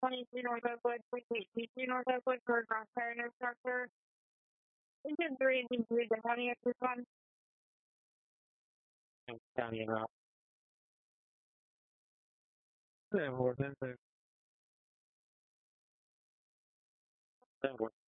23 North Oakwood, 3 North Oakwood for crossfire infrastructure. Engine 3 and Engine 3, the county at this one. County and route. Yeah, more than